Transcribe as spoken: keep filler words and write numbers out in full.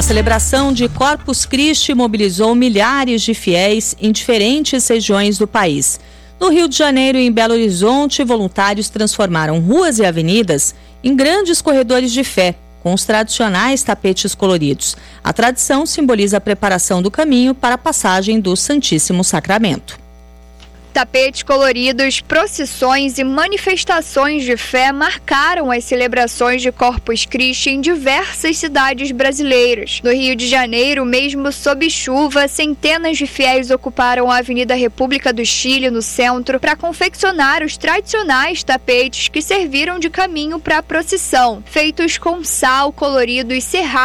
celebração de Corpus Christi mobilizou milhares de fiéis em diferentes regiões do país. No Rio de Janeiro e em Belo Horizonte, voluntários transformaram ruas e avenidas em grandes corredores de fé, com os tradicionais tapetes coloridos. A tradição simboliza a preparação do caminho para a passagem do Santíssimo Sacramento. Tapetes coloridos, procissões e manifestações de fé marcaram as celebrações de Corpus Christi em diversas cidades brasileiras. No Rio de Janeiro, mesmo sob chuva, centenas de fiéis ocuparam a Avenida República do Chile, no centro, para confeccionar os tradicionais tapetes que serviram de caminho para a procissão, feitos com sal colorido e serrado